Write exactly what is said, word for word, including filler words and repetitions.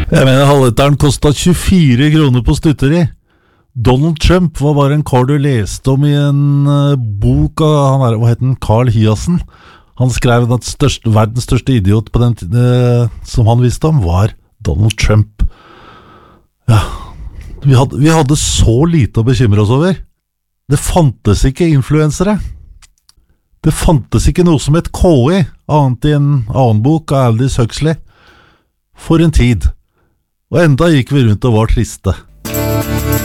Jeg mener, halvliteren kostet tjuefire kroner på stutteri. Donald Trump var bare en kar du leste om i en uh, bok av, han er, hva heter den, Carl Hiassen. Han skrev at største, verdens største idiot på den uh, som han visste om, var Donald Trump. Ja, vi hadde, vi hadde så lite å bekymre oss over. Det fantes ikke influensere. Det fantes ikke noe som het K I, annet i en annen bok av Aldous Huxley. For en tid. Og enda gikk vi rundt og var triste.